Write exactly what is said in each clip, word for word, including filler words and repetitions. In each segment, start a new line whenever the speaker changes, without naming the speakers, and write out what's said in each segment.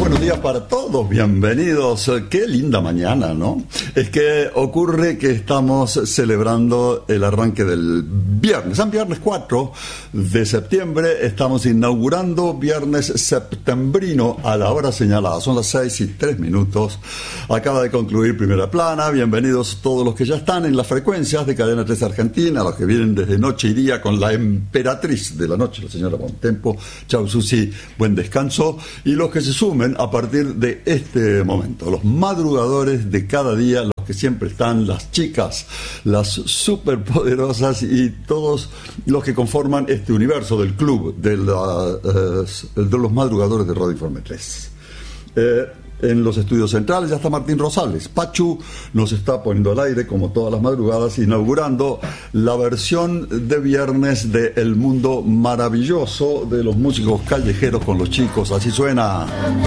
buenos días para todos, bienvenidos. Qué linda mañana, ¿no? Es que ocurre que estamos celebrando el arranque del viernes, San Viernes cuatro de septiembre, estamos inaugurando Viernes Septembrino a la hora señalada, son las seis y tres minutos, acaba de concluir Primera Plana, bienvenidos todos los que ya están en las frecuencias de Cadena tres Argentina, los que vienen desde noche y día con la emperatriz de la noche, la señora Bontempo, chau Susi, buen descanso, y los que se sumen a partir de este momento, los madrugadores de cada día, los que siempre están, las chicas, las superpoderosas y todos los que conforman este universo del club de, la, uh, de los madrugadores de Radio Informe tres. Eh, En los estudios centrales ya está Martín Rosales. Pachu nos está poniendo al aire, como todas las madrugadas, inaugurando la versión de viernes de El Mundo Maravilloso de los músicos callejeros con los chicos. Así suena.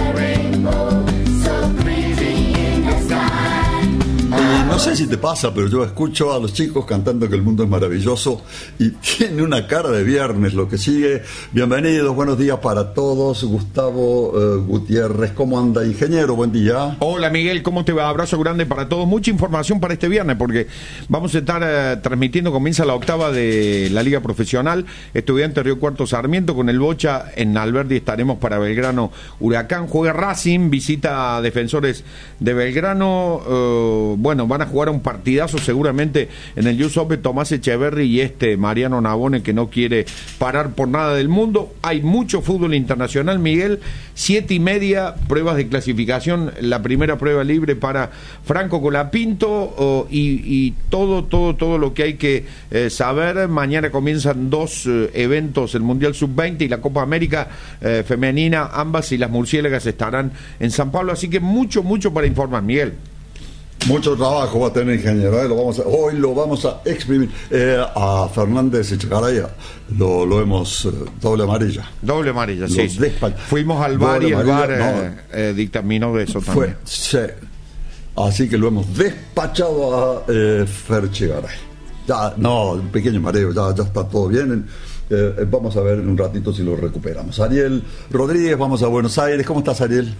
Y no sé si te pasa, pero yo escucho a los chicos cantando que el mundo es maravilloso y tiene una cara de viernes lo que sigue. Bienvenidos, buenos días para todos. Gustavo uh, Gutiérrez, ¿cómo anda, ingeniero? Buen día.
Hola Miguel, ¿cómo te va? Abrazo grande para todos. Mucha información para este viernes porque vamos a estar uh, transmitiendo, comienza la octava de la Liga Profesional, Estudiantes Río Cuarto Sarmiento con el Bocha en Alberdi, estaremos para Belgrano Huracán, juega Racing, visita a Defensores de Belgrano, uh, bueno, van a jugar un partidazo seguramente en el U S O P, Tomás Echeverri y este Mariano Navone que no quiere parar por nada del mundo. Hay mucho fútbol internacional, Miguel, siete y media, pruebas de clasificación, la primera prueba libre para Franco Colapinto oh, y, y todo, todo, todo lo que hay que eh, saber. Mañana comienzan dos eh, eventos, el Mundial sub veinte y la Copa América eh, femenina, ambas, y las murciélagas estarán en San Pablo, así que mucho, mucho para informar, Miguel.
Mucho trabajo va a tener, ingeniero, ¿eh? lo vamos a, hoy lo vamos a exprimir. Eh, a Fernández Echegaray lo, lo hemos eh, doble amarilla.
Doble amarilla, sí.
Despa-
Fuimos al bar y el bar
no,
eh, eh, dictaminó de eso también.
Fue, sí. Así que lo hemos despachado a eh, Fer Echegaray. Ya, no, un pequeño mareo, ya, ya está todo bien. Eh, vamos a ver en un ratito si lo recuperamos. Ariel Rodríguez, vamos a Buenos Aires. ¿Cómo estás, Ariel?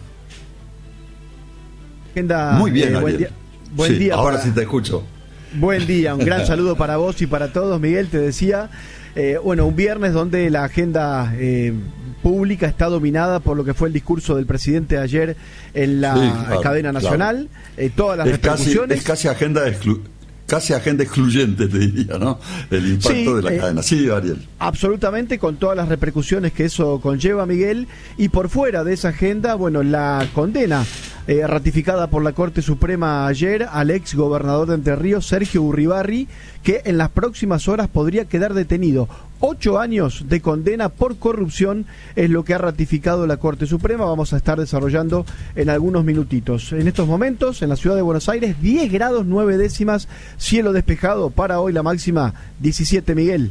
Agenda,
Muy bien,
eh,
Ariel.
buen día, buen
sí,
día
ahora
para,
sí te escucho.
Buen día, un gran saludo para vos y para todos. Miguel, te decía, eh, bueno, un viernes donde la agenda eh, pública está dominada por lo que fue el discurso del presidente ayer en la sí, claro, cadena nacional, claro. eh, todas las
es
repercusiones.
Casi, es casi agenda exclu Casi agenda excluyente, te diría, ¿no? El impacto sí, de la eh, cadena. Sí, Ariel.
Absolutamente, con todas las repercusiones que eso conlleva, Miguel. Y por fuera de esa agenda, bueno, la condena eh, ratificada por la Corte Suprema ayer al ex gobernador de Entre Ríos, Sergio Urribarri, que en las próximas horas podría quedar detenido. Ocho años de condena por corrupción es lo que ha ratificado la Corte Suprema. Vamos a estar desarrollando en algunos minutitos. En estos momentos, en la ciudad de Buenos Aires, diez grados nueve décimas, cielo despejado. Para hoy la máxima diecisiete, Miguel.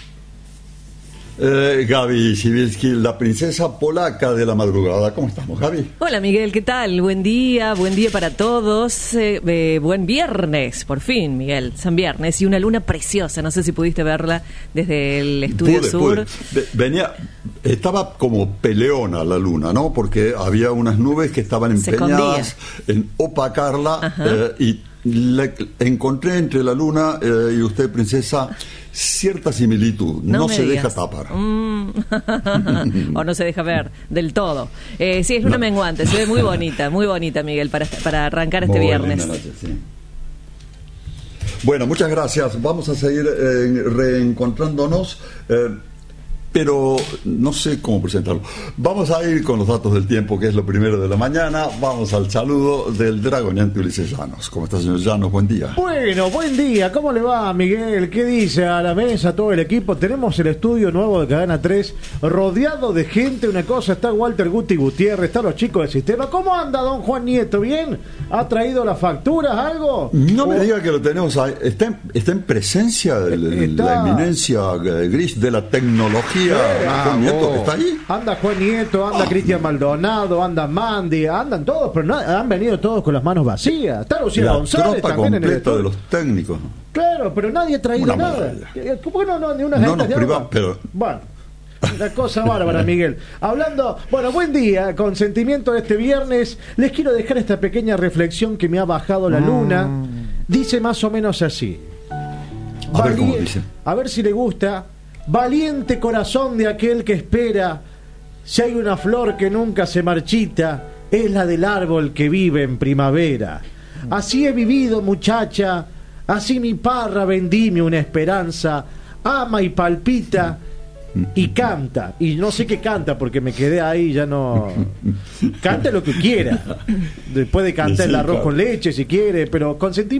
Eh, Gaby Sibilski, la princesa polaca de la madrugada. ¿Cómo estamos, Gaby?
Hola, Miguel, ¿qué tal? Buen día, buen día para todos. Eh, eh, buen viernes, por fin, Miguel. San Viernes y una luna preciosa. No sé si pudiste verla desde el estudio
pude,
sur.
Pude. Venía, estaba como peleona la luna, ¿no? Porque había unas nubes que estaban empeñadas en opacarla eh, y le encontré entre la luna eh, y usted, princesa, cierta similitud. No, no se digas. Deja tapar.
Mm. O no se deja ver del todo. Eh, sí, es una no. menguante. Se ve muy bonita, muy bonita, Miguel, para, para arrancar este muy viernes.
Noche, sí. Bueno, muchas gracias. Vamos a seguir eh, reencontrándonos. Eh, pero no sé cómo presentarlo. Vamos a ir con los datos del tiempo, que es lo primero de la mañana. Vamos al saludo del dragoneante Ulises Llanos. ¿Cómo está, señor Llanos? Buen día.
Bueno, buen día. ¿Cómo le va, Miguel? ¿Qué dice a la mesa todo el equipo? Tenemos el estudio nuevo de Cadena tres, rodeado de gente. Una cosa, está Walter Guti Gutiérrez, están los chicos del sistema. ¿Cómo anda don Juan Nieto? ¿Bien? ¿Ha traído las facturas, algo?
No
o...
me diga que lo tenemos ahí. Está en, está en presencia de está... la eminencia gris de la tecnología.
Ah,
Juan Nieto, ¿está ahí?
Anda Juan Nieto, anda oh. Cristian Maldonado, anda Mandy, andan todos, pero no, han venido todos con las manos vacías. Está Lucía González también en el estudio.
De los técnicos.
Claro, pero nadie ha traído Una nada. ¿Cómo no, no, ni unas
no nos privamos, pero
bueno. Una cosa bárbara, Miguel. Hablando, bueno, buen día, con sentimiento de este viernes, les quiero dejar esta pequeña reflexión que me ha bajado la luna. Dice más o menos así.
A ver cómo dice.
A ver si le gusta. Valiente corazón de aquel que espera. Si hay una flor que nunca se marchita, es la del árbol que vive en primavera. Así he vivido, muchacha. Así mi parra vendime una esperanza. Ama y palpita y canta. Y no sé qué canta porque me quedé ahí, ya no. Canta lo que quiera. Puede cantar el arroz con leche si quiere, pero con sentimiento.